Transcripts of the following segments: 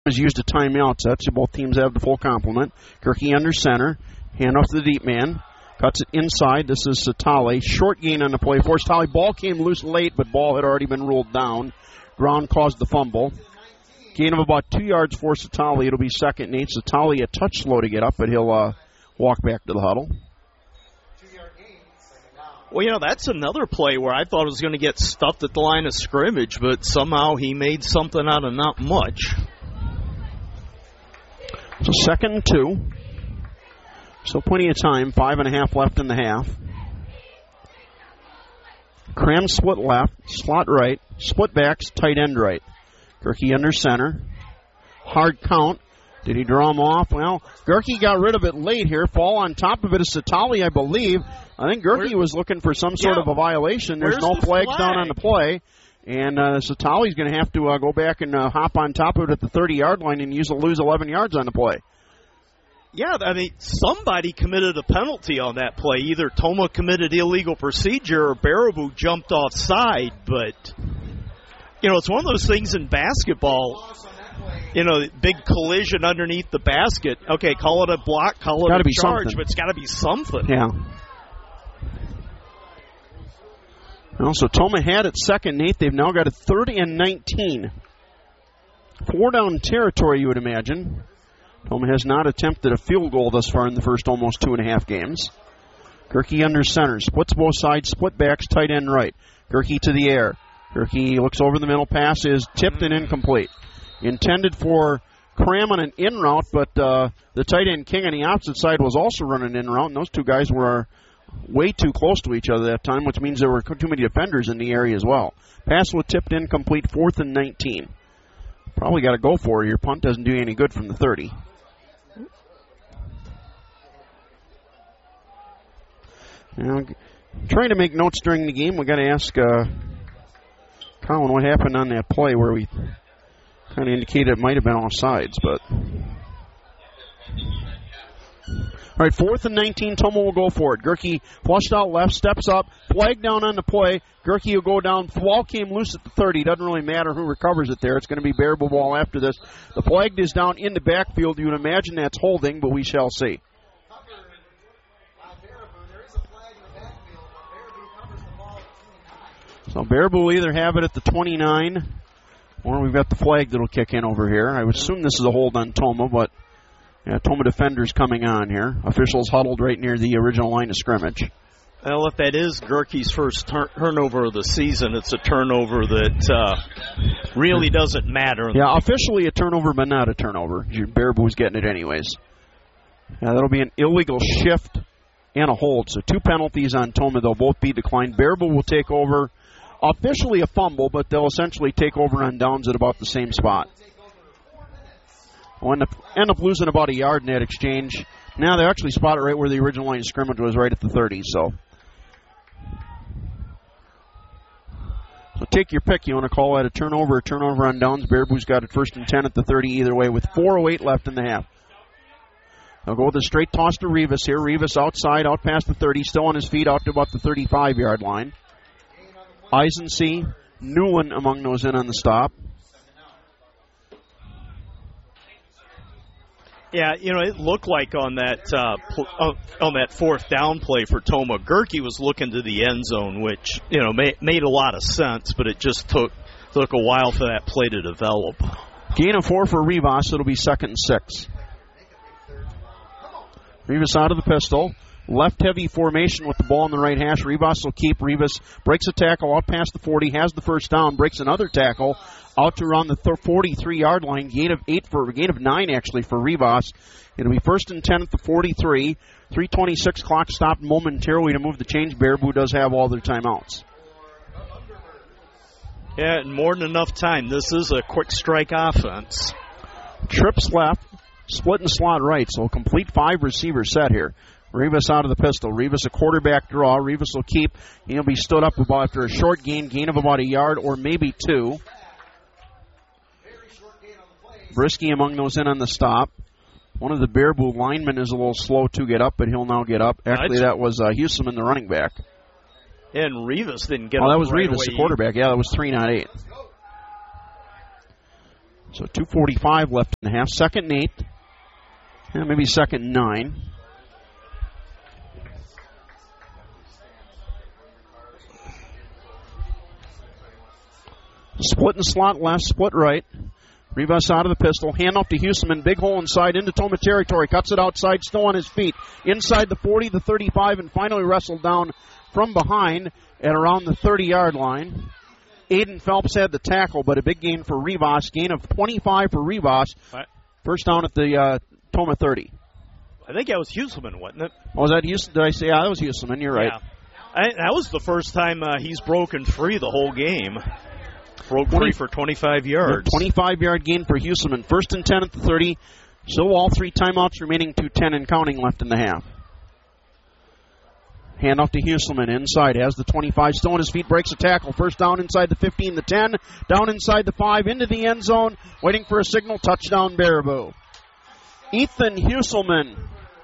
has used a timeout. So that's both teams have the full complement. Gerke under center. Hand off to the deep man. Cuts it inside. This is Satali. Short gain on the play for Satali. Ball came loose late, but ball had already been ruled down. Ground caused the fumble. Gain of about 2 yards for Satali. It'll be 2nd and 8. Satali a touch slow to get up, but he'll walk back to the huddle. Well, that's another play where I thought it was going to get stuffed at the line of scrimmage, but somehow he made something out of not much. So 2nd and 2. So plenty of time. 5.5 left in the half. Cram split left, slot right, split backs, tight end right. Gerke under center. Hard count. Did he draw him off? Well, Gerke got rid of it late here. Fall on top of it is Satali, I believe. I think Gerke was looking for some sort of a violation. There's no flags down on the play. And Satali's going to have to go back and hop on top of it at the 30-yard line and lose 11 yards on the play. Yeah, I mean, somebody committed a penalty on that play. Either Toma committed illegal procedure or Baraboo jumped offside. But, it's one of those things in basketball, big collision underneath the basket. Okay, call it a block, call it a charge, but it's got to be something. Yeah. Well, so Toma had it 2nd and 8. They've now got a 3rd and 19. 4 down territory, you would imagine. Toma has not attempted a field goal thus far in the first almost 2.5 games. Gerke under center. Splits both sides. Split backs. Tight end right. Gerke to the air. Gerke looks over the middle. Pass is tipped and incomplete. Intended for Cram on an in route, but the tight end King on the opposite side was also running in route, and those two guys were way too close to each other that time, which means there were too many defenders in the area as well. Pass was tipped incomplete. 4th and 19. Probably got to go for it. Your punt doesn't do you any good from the 30. Now, trying to make notes during the game, we got to ask Colin what happened on that play where we kind of indicated it might have been offsides, but. All right, 4th and 19, Toma will go for it. Gerke flushed out left, steps up, flag down on the play. Gerke will go down. The ball came loose at the 30. Doesn't really matter who recovers it there. It's going to be Baraboo ball after this. The flag is down in the backfield. You would imagine that's holding, but we shall see. So Baraboo will either have it at the 29, or we've got the flag that'll kick in over here. I would assume this is a hold on Toma, but Toma defenders coming on here. Officials huddled right near the original line of scrimmage. Well, if that is Gerke's first turnover of the season, it's a turnover that really doesn't matter. Yeah, officially a turnover, but not a turnover. Baraboo's getting it anyways. Yeah, that'll be an illegal shift and a hold. So 2 penalties on Toma. They'll both be declined. Baraboo will take over. Officially a fumble, but they'll essentially take over on downs at about the same spot. We'll end up losing about a yard in that exchange. Now they actually spot it right where the original line of scrimmage was, right at the 30. So take your pick. You want to call that a turnover on downs. Baraboo's got it 1st and 10 at the 30 either way with 4:08 left in the half. They'll go with a straight toss to Rivas here. Rivas outside, out past the 30, still on his feet, out to about the 35-yard line. Eisensee, Newland among those in on the stop. Yeah, it looked like on that 4th down play for Toma, Gerke was looking to the end zone, which made a lot of sense, but it just took a while for that play to develop. Gain of 4 for Rivas. It'll be 2nd and 6. Rivas out of the pistol. Left heavy formation with the ball in the right hash. Rivas will keep. Rivas breaks a tackle out past the 40, has the first down, breaks another tackle out to around the 43-yard line. Gain of 9 actually for Rivas. It'll be 1st and 10 at the 43. 3:26 clock stopped momentarily to move the change. Baraboo does have all their timeouts. Yeah, and more than enough time. This is a quick strike offense. Trips left, split and slot right. So a complete 5 receiver set here. Rivas out of the pistol. Rivas a quarterback draw. Rivas will keep. He'll be stood up about after a short gain of about a yard or maybe 2. Brisky among those in on the stop. One of the Baraboo linemen is a little slow to get up, but he'll now get up. Actually, that was Houston, the running back. And Rivas didn't get up. Oh, that was right Rivas, away. the quarterback. Yeah, that was 3, not 8. So 2:45 left in the half. 2nd and 8. And maybe 2nd and 9. Split and slot left, split right. Rivas out of the pistol. Hand off to Huselman. Big hole inside into Toma territory. Cuts it outside, still on his feet. Inside the 40, the 35, and finally wrestled down from behind at around the 30-yard line. Aiden Phelps had the tackle, but a big gain for Rivas. Gain of 25 for Rivas. First down at the Toma 30. I think that was Huselman, wasn't it? Oh, was that Huselman? Did I say? Yeah, that was Huselman. You're right. Yeah. That was the first time he's broken free the whole game. Broke free for 25 yards. 25-yard gain for Huselman. 1st and 10 at the 30. Still all 3 timeouts remaining, 2:10 and counting left in the half. Hand off to Huselman. Inside. Has the 25. Still on his feet. Breaks a tackle. First down inside the 15, the 10. Down inside the 5. Into the end zone. Waiting for a signal. Touchdown Baraboo. Ethan Huselman.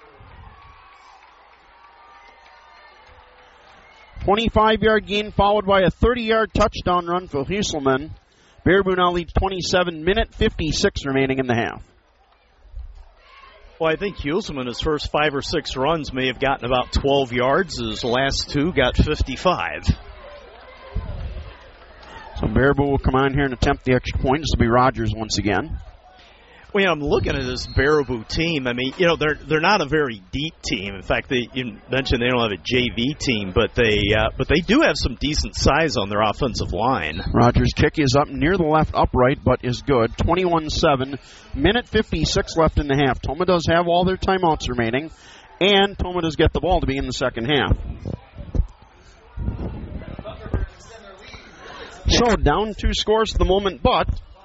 25-yard gain followed by a 30-yard touchdown run for Huselman. Baraboo now leads 27, minute 56 remaining in the half. Well, I think Huselman, his first 5 or 6 runs, may have gotten about 12 yards. His last 2 got 55. So Baraboo will come on here and attempt the extra point. This will be Rogers once again. Well, I'm looking at this Baraboo team. I mean, they're not a very deep team. In fact, you mentioned they don't have a JV team, but they do have some decent size on their offensive line. Rogers' kick is up near the left upright, but is good. 21-7, minute 56 left in the half. Toma does have all their timeouts remaining, and Toma does get the ball to be in the second half. So down 2 scores at the moment, but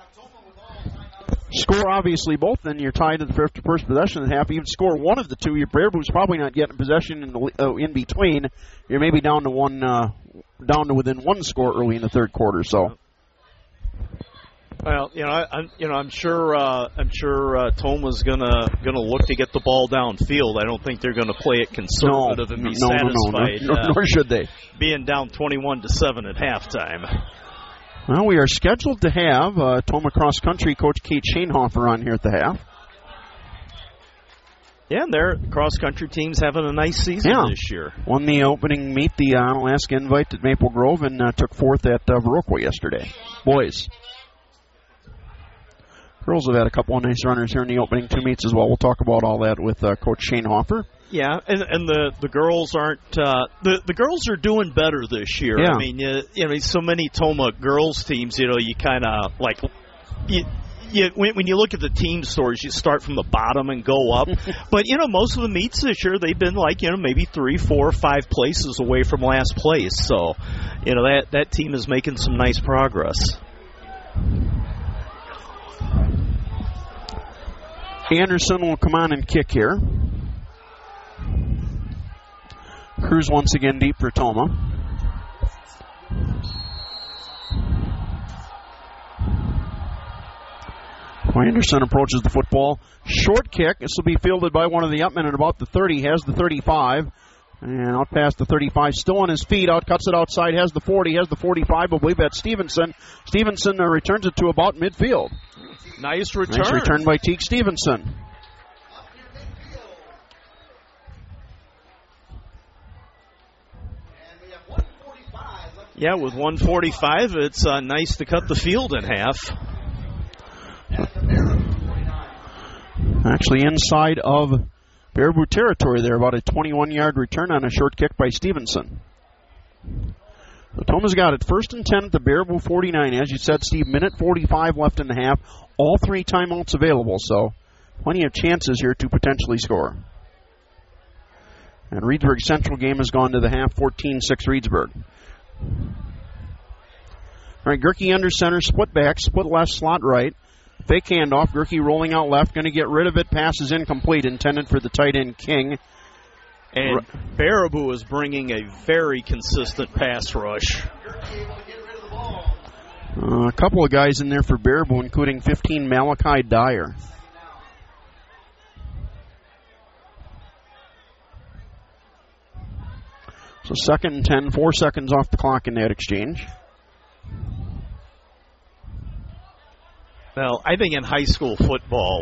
score obviously both, then you're tied to the first possession of the half. Even score one of the 2, your Baraboo's probably not getting possession in between. You're maybe down to within 1 score early in the 3rd quarter. So, well, I'm sure Toma's gonna look to get the ball downfield. I don't think they're gonna play it conservative and be satisfied. Nor should they. Being down 21-7 at halftime. Well, we are scheduled to have Toma Cross Country coach Kate Schoenhofer on here at the half. Yeah, their cross country team's having a nice season this year. Won the opening meet, the Onalaska Invite at Maple Grove, and took 4th at Viroqua yesterday. Boys. Girls have had a couple of nice runners here in the opening 2 meets as well. We'll talk about all that with Coach Schoenhofer. Yeah, and the girls aren't the girls are doing better this year. Yeah. I mean, so many Toma girls teams, you kind of like when you look at the team stories, you start from the bottom and go up. But most of the meets this year, they've been like maybe 3, 4, 5 places away from last place. So that team is making some nice progress. Anderson will come on and kick here. Cruz once again deep for Toma. Anderson approaches the football. Short kick. This will be fielded by one of the upmen at about the 30. Has the 35. And out past the 35. Still on his feet. Cuts it outside. Has the 40. Has the 45. I believe that's Stevenson. Stevenson returns it to about midfield. Nice return. Nice return by Teague Stevenson. Yeah, with 1:45, it's nice to cut the field in half. Actually inside of Baraboo territory there, about a 21-yard return on a short kick by Stevenson. So Toma's got it 1st and 10 at the Baraboo 49. As you said, Steve, minute 45 left in the half. All 3 timeouts available, so plenty of chances here to potentially score. And Reedsburg Central game has gone to the half, 14-6 Reedsburg. All right, Gerke under center, split back, split left, slot right. Fake handoff, Gerke rolling out left, going to get rid of it, passes incomplete, intended for the tight end King. And Baraboo is bringing a very consistent pass rush. A couple of guys in there for Baraboo, including 15 Malachi Dyer. So 2nd and 10, 4 seconds off the clock in that exchange. Well, I think in high school football,